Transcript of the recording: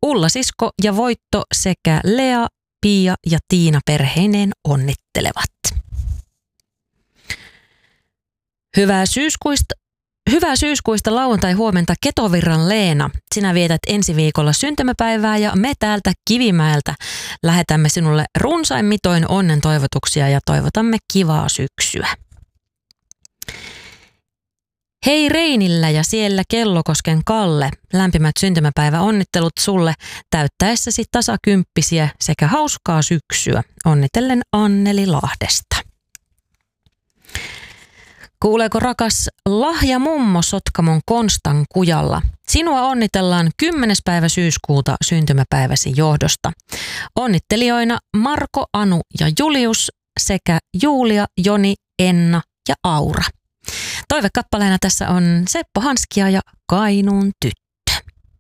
Ulla Sisko ja Voitto sekä Lea, Pia ja Tiina perheineen onnittelevat. Hyvää syyskuista lauantai-huomenta Ketovirran Leena. Sinä vietät ensi viikolla syntymäpäivää ja me täältä Kivimäeltä lähetämme sinulle runsain mitoin onnen toivotuksia ja toivotamme kivaa syksyä. Hei Reinillä ja siellä Kellokosken Kalle, lämpimät syntymäpäiväonnittelut sulle täyttäessäsi tasakymppisiä sekä hauskaa syksyä. Onnitellen Anneli Lahdesta. Kuuleeko rakas lahjamummo Sotkamon Konstan kujalla? Sinua onnitellaan 10. päivä syyskuuta syntymäpäiväsi johdosta. Onnittelijoina Marko, Anu ja Julius sekä Julia, Joni, Enna ja Aura. Toivekappaleena tässä on Seppo Hanskia ja Kainuun tyttö.